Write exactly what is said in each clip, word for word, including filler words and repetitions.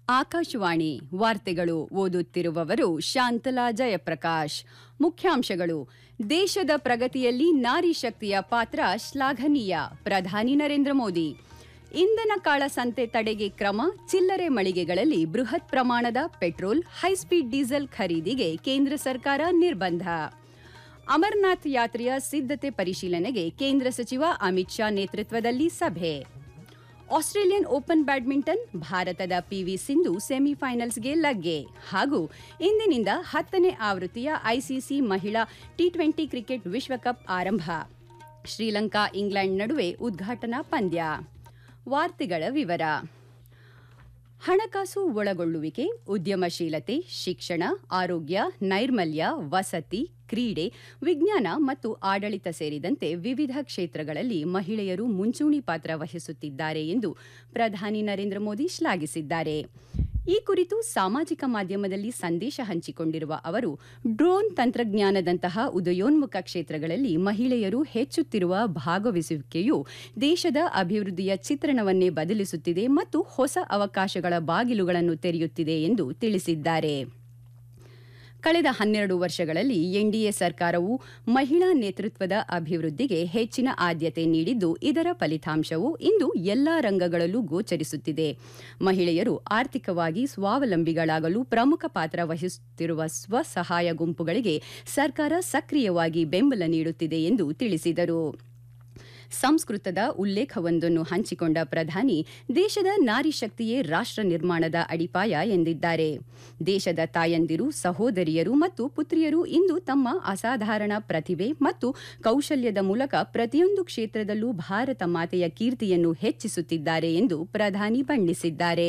ಆಕಾಶವಾಣಿ ವಾರ್ತೆಗಳು ಓದುತ್ತಿರುವವರು ಶಾಂತಲಾ ಜಯಪ್ರಕಾಶ್. ಮುಖ್ಯಾಂಶಗಳು: ದೇಶದ ಪ್ರಗತಿಯಲ್ಲಿ ನಾರಿ ಶಕ್ತಿಯ ಪಾತ್ರ ಶ್ಲಾಘನೀಯ, ಪ್ರಧಾನಿ ನರೇಂದ್ರ ಮೋದಿ. ಇಂಧನ ಕಾಳಸಂತೆ ತಡೆಗೆ ಕ್ರಮ, ಚಿಲ್ಲರೆ ಮಳಿಗೆಗಳಲ್ಲಿ ಬೃಹತ್ ಪ್ರಮಾಣದ ಪೆಟ್ರೋಲ್, ಹೈಸ್ಪೀಡ್ ಡೀಸೆಲ್ ಖರೀದಿಗೆ ಕೇಂದ್ರ ಸರ್ಕಾರ ನಿರ್ಬಂಧ. ಅಮರನಾಥ್ ಯಾತ್ರೆಯ ಸಿದ್ಧತೆ ಪರಿಶೀಲನೆಗೆ ಕೇಂದ್ರ ಸಚಿವ ಅಮಿತ್ ಶಾ ನೇತೃತ್ವದಲ್ಲಿ ಸಭೆ. ಆಸ್ಟ್ರೇಲಿಯನ್ ಓಪನ್ ಬ್ಯಾಡ್ಮಿಂಟನ್, ಭಾರತದ ಪಿವಿ ಸಿಂಧು ಸೆಮಿಫೈನಲ್ಸ್ಗೆ ಲಗ್ಗೆ. ಹಾಗೂ ಇಂದಿನಿಂದ ಹತ್ತನೇ ಆವೃತ್ತಿಯ ಐಸಿಸಿ ಮಹಿಳಾ ಟಿ ಟ್ವೆಂಟಿ ಕ್ರಿಕೆಟ್ ವಿಶ್ವಕಪ್ ಆರಂಭ. ಶ್ರೀಲಂಕಾ ಇಂಗ್ಲೆಂಡ್ ನಡುವೆ ಉದ್ಘಾಟನಾ ಪಂದ್ಯ. ವಾರ್ತೆಗಳ ವಿವರ. ಹಣಕಾಸು ಒಳಗೊಳ್ಳುವಿಕೆ, ಉದ್ಯಮಶೀಲತೆ, ಶಿಕ್ಷಣ, ಆರೋಗ್ಯ, ನೈರ್ಮಲ್ಯ, ವಸತಿ, ಕ್ರೀಡೆ, ವಿಜ್ಞಾನ ಮತ್ತು ಆಡಳಿತ ಸೇರಿದಂತೆ ವಿವಿಧ ಕ್ಷೇತ್ರಗಳಲ್ಲಿ ಮಹಿಳೆಯರು ಮುಂಚೂಣಿ ಪಾತ್ರ ವಹಿಸುತ್ತಿದ್ದಾರೆ ಎಂದು ಪ್ರಧಾನಿ ನರೇಂದ್ರ ಮೋದಿ ಶ್ಲಾಘಿಸಿದ್ದಾರೆ. ಈ ಕುರಿತು ಸಾಮಾಜಿಕ ಮಾಧ್ಯಮದಲ್ಲಿ ಸಂದೇಶ ಹಂಚಿಕೊಂಡಿರುವ ಅವರು, ಡ್ರೋನ್ ತಂತ್ರಜ್ಞಾನದಂತಹ ಉದಯೋನ್ಮುಖ ಕ್ಷೇತ್ರಗಳಲ್ಲಿ ಮಹಿಳೆಯರು ಹೆಚ್ಚುತ್ತಿರುವ ಭಾಗವಹಿಸುವಿಕೆಯು ದೇಶದ ಅಭಿವೃದ್ಧಿಯ ಚಿತ್ರಣವನ್ನೇ ಬದಲಿಸುತ್ತಿದೆ ಮತ್ತು ಹೊಸ ಅವಕಾಶಗಳ ಬಾಗಿಲುಗಳನ್ನು ತೆರೆಯುತ್ತಿದೆ ಎಂದು ತಿಳಿಸಿದ್ದಾರೆ. ಕಳೆದ ಹನ್ನೆರಡು ವರ್ಷಗಳಲ್ಲಿ ಎನ್ಡಿಎ ಸರ್ಕಾರವು ಮಹಿಳಾ ನೇತೃತ್ವದ ಅಭಿವೃದ್ಧಿಗೆ ಹೆಚ್ಚಿನ ಆದ್ಯತೆ ನೀಡಿದ್ದು, ಇದರ ಫಲಿತಾಂಶವು ಇಂದು ಎಲ್ಲಾ ರಂಗಗಳಲ್ಲೂ ಗೋಚರಿಸುತ್ತಿದೆ. ಮಹಿಳೆಯರು ಆರ್ಥಿಕವಾಗಿ ಸ್ವಾವಲಂಬಿಗಳಾಗಲು ಪ್ರಮುಖ ಪಾತ್ರ ವಹಿಸುತ್ತಿರುವ ಸ್ವಸಹಾಯ ಗುಂಪುಗಳಿಗೆ ಸರ್ಕಾರ ಸಕ್ರಿಯವಾಗಿ ಬೆಂಬಲ ನೀಡುತ್ತಿದೆ ಎಂದು ತಿಳಿಸಿದರು. ಸಂಸ್ಕೃತದ ಉಲ್ಲೇಖವೊಂದನ್ನು ಹಂಚಿಕೊಂಡ ಪ್ರಧಾನಿ, ದೇಶದ ನಾರಿ ಶಕ್ತಿಯೇ ರಾಷ್ಟ್ರ ನಿರ್ಮಾಣದ ಅಡಿಪಾಯ ಎಂದಿದ್ದಾರೆ. ದೇಶದ ತಾಯಂದಿರು, ಸಹೋದರಿಯರು ಮತ್ತು ಪುತ್ರಿಯರು ಇಂದು ತಮ್ಮ ಅಸಾಧಾರಣ ಪ್ರತಿಭೆ ಮತ್ತು ಕೌಶಲ್ಯದ ಮೂಲಕ ಪ್ರತಿಯೊಂದು ಕ್ಷೇತ್ರದಲ್ಲೂ ಭಾರತ ಮಾತೆಯ ಕೀರ್ತಿಯನ್ನು ಹೆಚ್ಚಿಸುತ್ತಿದ್ದಾರೆ ಎಂದು ಪ್ರಧಾನಿ ಬಣ್ಣಿಸಿದ್ದಾರೆ.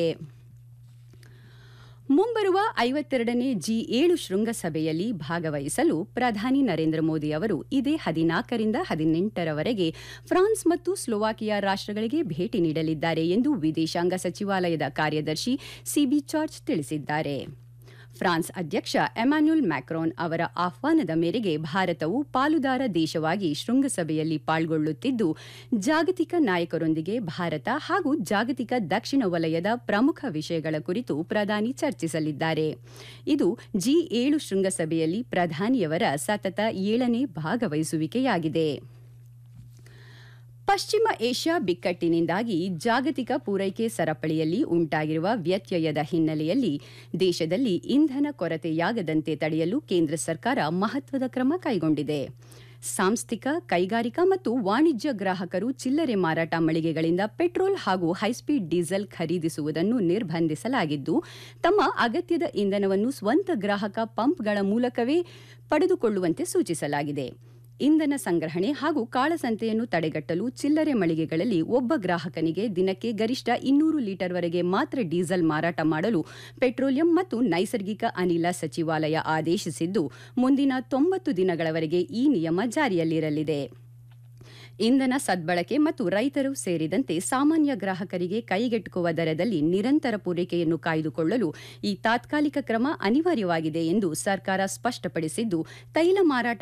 ಮುಂಬರುವ ಐವತ್ತೆರಡನೇ ಜಿ ಏಳು ಶೃಂಗಸಭೆಯಲ್ಲಿ ಭಾಗವಹಿಸಲು ಪ್ರಧಾನಿ ನರೇಂದ್ರ ಮೋದಿ ಅವರು ಇದೇ ಹದಿನಾಲ್ಕರಿಂದ ಹದಿನೆಂಟರವರೆಗೆ ಫ್ರಾನ್ಸ್ ಮತ್ತು ಸ್ಲೋವಾಕಿಯಾ ರಾಷ್ಟ್ರಗಳಿಗೆ ಭೇಟಿ ನೀಡಲಿದ್ದಾರೆ ಎಂದು ವಿದೇಶಾಂಗ ಸಚಿವಾಲಯದ ಕಾರ್ಯದರ್ಶಿ ಸಿಬಿ ಜಾರ್ಜ್ ತಿಳಿಸಿದ್ದಾರೆ. ಫ್ರಾನ್ಸ್ ಅಧ್ಯಕ್ಷ ಎಮ್ಯಾನ್ಯುಯಲ್ ಮ್ಯಾಕ್ರಾನ್ ಅವರ ಆಹ್ವಾನದ ಮೇರೆಗೆ ಭಾರತವು ಪಾಲುದಾರ ದೇಶವಾಗಿ ಶೃಂಗಸಭೆಯಲ್ಲಿ ಪಾಲ್ಗೊಳ್ಳುತ್ತಿದ್ದು, ಜಾಗತಿಕ ನಾಯಕರೊಂದಿಗೆ ಭಾರತ ಹಾಗೂ ಜಾಗತಿಕ ದಕ್ಷಿಣ ವಲಯದ ಪ್ರಮುಖ ವಿಷಯಗಳ ಕುರಿತು ಪ್ರಧಾನಿ ಚರ್ಚಿಸಲಿದ್ದಾರೆ. ಇದು ಜಿ ಏಳು ಶೃಂಗಸಭೆಯಲ್ಲಿ ಪ್ರಧಾನಿಯವರ ಸತತ ಏಳನೇ ಭಾಗವಹಿಸುವಿಕೆಯಾಗಿದೆ. ಪಶ್ಚಿಮ ಏಷ್ಯಾ ಬಿಕ್ಕಟ್ಟಿನಿಂದಾಗಿ ಜಾಗತಿಕ ಪೂರೈಕೆ ಸರಪಳಿಯಲ್ಲಿ ಉಂಟಾಗಿರುವ ವ್ಯತ್ಯಯದ ಹಿನ್ನೆಲೆಯಲ್ಲಿ ದೇಶದಲ್ಲಿ ಇಂಧನ ಕೊರತೆಯಾಗದಂತೆ ತಡೆಯಲು ಕೇಂದ್ರ ಸರ್ಕಾರ ಮಹತ್ವದ ಕ್ರಮ ಕೈಗೊಂಡಿದೆ. ಸಾಂಸ್ಥಿಕ, ಕೈಗಾರಿಕಾ ಮತ್ತು ವಾಣಿಜ್ಯ ಗ್ರಾಹಕರು ಚಿಲ್ಲರೆ ಮಾರಾಟ ಮಳಿಗೆಗಳಿಂದ ಪೆಟ್ರೋಲ್ ಹಾಗೂ ಹೈಸ್ಪೀಡ್ ಡೀಸೆಲ್ ಖರೀದಿಸುವುದನ್ನು ನಿರ್ಬಂಧಿಸಲಾಗಿದ್ದು, ತಮ್ಮ ಅಗತ್ಯದ ಇಂಧನವನ್ನು ಸ್ವಂತ ಗ್ರಾಹಕ ಪಂಪ್ಗಳ ಮೂಲಕವೇ ಪಡೆದುಕೊಳ್ಳುವಂತೆ ಸೂಚಿಸಲಾಗಿದೆ. ಇಂಧನ ಸಂಗ್ರಹಣೆ ಹಾಗೂ ಕಾಳಸಂತೆಯನ್ನು ತಡೆಗಟ್ಟಲು ಚಿಲ್ಲರೆ ಮಳಿಗೆಗಳಲ್ಲಿ ಒಬ್ಬ ಗ್ರಾಹಕನಿಗೆ ದಿನಕ್ಕೆ ಗರಿಷ್ಠ ಇನ್ನೂರು ಲೀಟರ್ವರೆಗೆ ಮಾತ್ರ ಡೀಸೆಲ್ ಮಾರಾಟ ಮಾಡಲು ಪೆಟ್ರೋಲಿಯಂ ಮತ್ತು ನೈಸರ್ಗಿಕ ಅನಿಲ ಸಚಿವಾಲಯ ಆದೇಶಿಸಿದ್ದು, ಮುಂದಿನ ತೊಂಬತ್ತು ದಿನಗಳವರೆಗೆ ಈ ನಿಯಮ ಜಾರಿಯಲ್ಲಿರಲಿದೆ. ಇಂಧನ ಸದ್ಬಳಕೆ ಮತ್ತು ರೈತರು ಸೇರಿದಂತೆ ಸಾಮಾನ್ಯ ಗ್ರಾಹಕರಿಗೆ ಕೈಗೆಟುಕುವ ದರದಲ್ಲಿ ನಿರಂತರ ಪೂರೈಕೆಯನ್ನು ಕಾಯ್ದುಕೊಳ್ಳಲು ಈ ತಾತ್ಕಾಲಿಕ ಕ್ರಮ ಅನಿವಾರ್ಯವಾಗಿದೆ ಎಂದು ಸರ್ಕಾರ ಸ್ಪಷ್ಟಪಡಿಸಿದ್ದು, ತೈಲ ಮಾರಾಟ